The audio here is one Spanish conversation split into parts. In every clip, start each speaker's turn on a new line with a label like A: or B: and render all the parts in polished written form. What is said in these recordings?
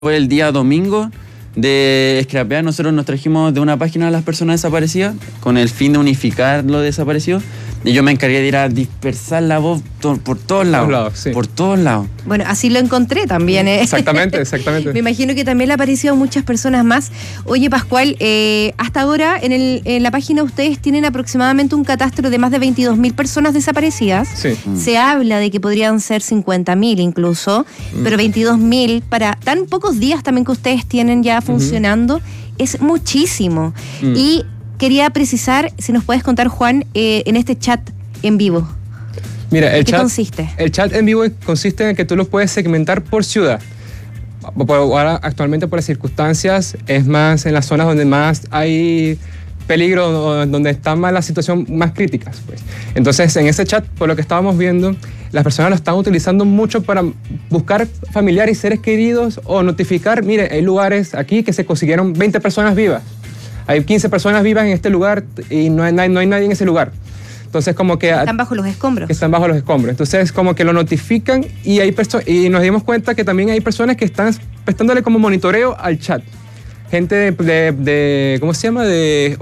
A: Fue el día domingo de scrapear. Nosotros nos trajimos de una página a las personas desaparecidas con el fin de unificar lo desaparecido. Y yo me encargué de ir a dispersar la voz por todos lados.
B: Sí.
A: Por todos lados.
C: Bueno, así lo encontré también.
B: Exactamente.
C: Me imagino que también le ha aparecido a muchas personas más. Oye, Pascual, hasta ahora en la página ustedes tienen aproximadamente un catastro de más de 22.000 personas desaparecidas.
B: Sí.
C: Se habla de que podrían ser 50.000 incluso, pero 22.000 para tan pocos días también que ustedes tienen ya funcionando, es muchísimo. Y quería precisar, si nos puedes contar, Juan, en este chat en vivo.
B: Mira,
C: ¿En qué consiste?
B: El chat en vivo consiste en que tú lo puedes segmentar por ciudad. Ahora, actualmente, por las circunstancias, es más en las zonas donde más hay peligro, donde está más la situación más crítica, pues. Entonces, en ese chat, por lo que estábamos viendo, las personas lo están utilizando mucho para buscar familiares y seres queridos o notificar, mire, hay lugares aquí que se consiguieron 20 personas vivas. Hay 15 personas vivas en este lugar y no hay nadie en ese lugar. Entonces, como que...
C: Están bajo los escombros.
B: Que están bajo los escombros. Entonces, como que lo notifican y nos dimos cuenta que también hay personas que están prestándole como monitoreo al chat. Gente de ¿cómo se llama? De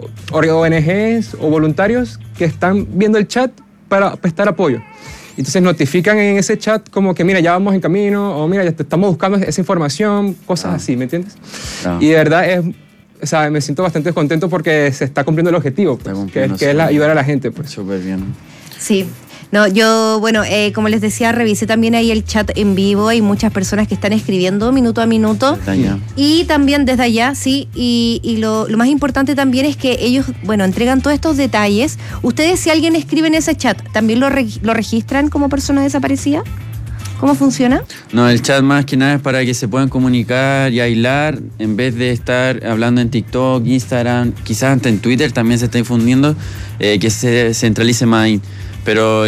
B: ONGs o voluntarios que están viendo el chat para prestar apoyo. Entonces notifican en ese chat como que, mira, ya vamos en camino, o mira, ya te estamos buscando esa información, cosas así, ¿me entiendes? Y de verdad o sea, me siento bastante contento porque se está cumpliendo el objetivo, pues, que es ayudar a la gente. Pues.
A: Súper bien.
C: Sí. No, yo, bueno, como les decía, revisé también ahí el chat en vivo. Hay muchas personas que están escribiendo minuto a minuto.
A: Desde allá.
C: Y también desde allá, sí. Y lo más importante también es que ellos, bueno, entregan todos estos detalles. Ustedes, si alguien escribe en ese chat, ¿también lo registran como persona desaparecida? ¿Cómo funciona?
A: No, el chat más que nada es para que se puedan comunicar y aislar en vez de estar hablando en TikTok, Instagram, quizás hasta en Twitter también se está difundiendo, que se centralice más ahí. Pero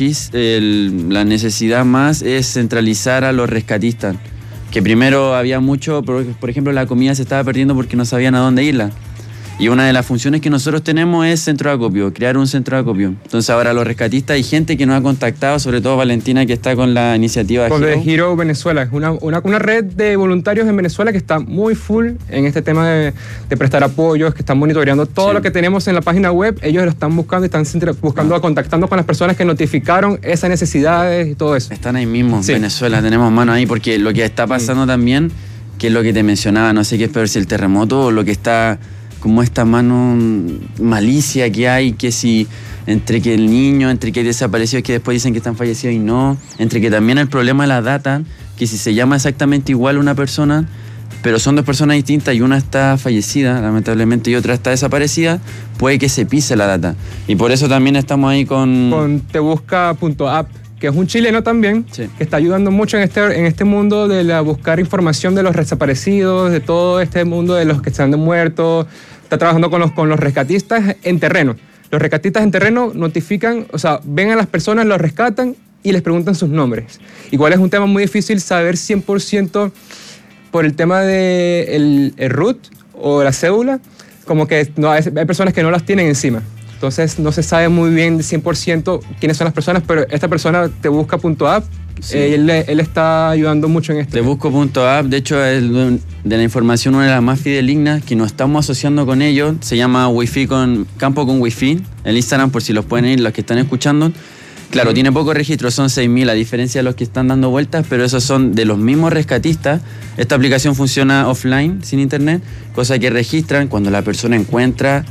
A: la necesidad más es centralizar a los rescatistas. Que primero había mucho, por ejemplo, la comida se estaba perdiendo porque no sabían a dónde irla. Y una de las funciones que nosotros tenemos es centro de acopio, crear un centro de acopio. Entonces ahora los rescatistas, hay gente que nos ha contactado, sobre todo Valentina, que está con la iniciativa
B: con Hero Venezuela. Es una red de voluntarios en Venezuela que está muy full en este tema de prestar apoyos, que están monitoreando todo lo que tenemos en la página web. Ellos lo están buscando y están contactando con las personas que notificaron esas necesidades y todo eso.
A: Están ahí mismo, en Venezuela, tenemos mano ahí, porque lo que está pasando también, que es lo que te mencionaba, no sé qué es peor, si el terremoto o lo que está... como esta mano malicia que hay, que si entre que el niño, entre que hay desaparecidos que después dicen que están fallecidos y no, entre que también el problema de la data, que si se llama exactamente igual una persona, pero son dos personas distintas y una está fallecida, lamentablemente, y otra está desaparecida, puede que se pise la data. Y por eso también estamos ahí con
B: tebusca.app, que es un chileno también, que está ayudando mucho en este mundo de buscar información de los desaparecidos, de todo este mundo de los que están muertos. Está trabajando con los rescatistas en terreno. Los rescatistas en terreno notifican, o sea, ven a las personas, los rescatan y les preguntan sus nombres. Igual es un tema muy difícil saber 100% por el tema del RUT o la cédula, como que hay personas que no las tienen encima. Entonces no se sabe muy bien 100% quiénes son las personas, pero esta persona tebusca.app, él está ayudando mucho en esto.
A: Tebusco.app, de hecho, es de la información una de las más fidedignas, que nos estamos asociando con ellos. Se llama Campo con Wi-Fi, el Instagram, por si los pueden ir, los que están escuchando. Claro, tiene poco registro, son 6.000, a diferencia de los que están dando vueltas, pero esos son de los mismos rescatistas. Esta aplicación funciona offline, sin internet, cosa que registran cuando la persona encuentra...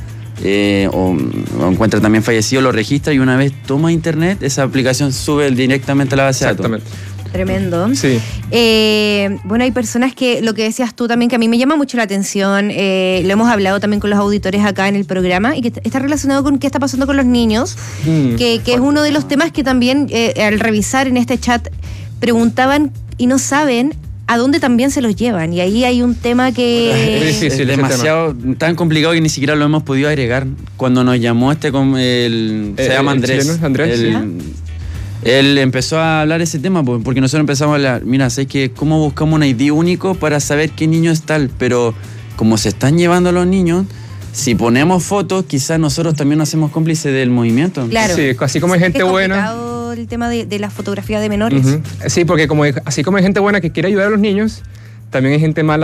A: o encuentra también fallecido, lo registra y una vez toma internet, esa aplicación sube directamente a la base de datos.
C: Tremendo.
B: Sí.
C: Bueno, hay personas que, lo que decías tú también, que a mí me llama mucho la atención, lo hemos hablado también con los auditores acá en el programa, y que está relacionado con qué está pasando con los niños, que es uno de los temas que también al revisar en este chat preguntaban y no saben a dónde también se los llevan, y ahí hay un tema que...
A: Es difícil, es demasiado tan complicado que ni siquiera lo hemos podido agregar. Cuando nos llamó se llama Andrés. Él empezó a hablar ese tema, porque nosotros empezamos a hablar, mira, ¿sabes que cómo buscamos un ID único para saber qué niño es tal? Pero como se están llevando los niños, si ponemos fotos, quizás nosotros también nos hacemos cómplices del movimiento.
C: Claro.
B: Sí, así como hay gente buena...
C: el tema de la fotografía de menores.
B: Sí, porque así como hay gente buena que quiere ayudar a los niños, también hay gente mala